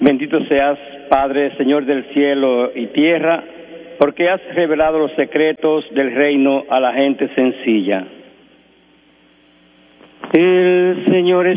Bendito seas, Padre, Señor del cielo y tierra, porque has revelado los secretos del reino a la gente sencilla. El Señor es